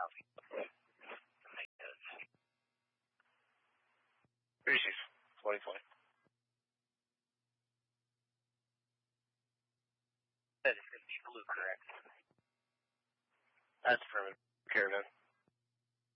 36, 2020. That is going to be blue, correct? That's affirmative. Caravan.